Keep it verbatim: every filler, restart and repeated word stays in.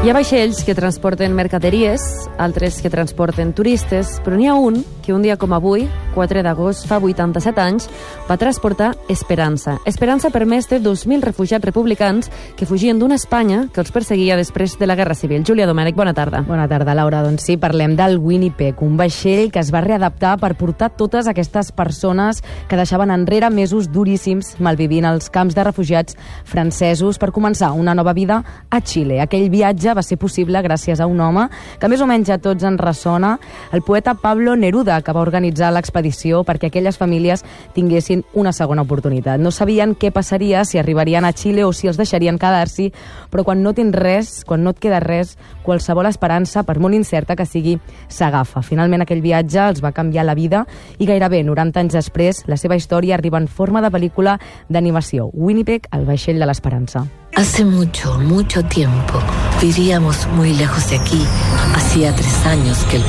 Hi ha vaixells que transporten mercaderies, altres que transporten turistes, però n'hi ha un que un dia com avui, quatre d'agost, fa vuitanta-set anys, va transportar esperança. Esperança per més de dos mil refugiats republicans que fugien d'una Espanya que els perseguia després de la Guerra Civil. Júlia Domènech, bona tarda. Bona tarda, Laura. Doncs sí, parlem del Winnipeg, un vaixell que es va readaptar per portar totes aquestes persones que deixaven enrere mesos duríssims malvivint als camps de refugiats francesos per començar una nova vida a Xile. Aquell viatge va ser possible gràcies a un home que més o menys a tots ens ressona, el poeta Pablo Neruda, que va organitzar l'expedició perquè aquelles famílies tinguessin una segona oportunitat. No sabien què passaria, si arribarien a Xile o si els deixarien quedar-s'hi, però quan no tens res, quan no et queda res, qualsevol esperança, per molt incerta que sigui, s'agafa. Finalment aquell viatge els va canviar la vida i gairebé noranta anys després la seva història arriba en forma de pel·lícula d'animació. Winnipeg, el vaixell de l'esperança. Hace mucho, mucho tiempo vivíamos muy lejos de aquí. Hacía tres años que el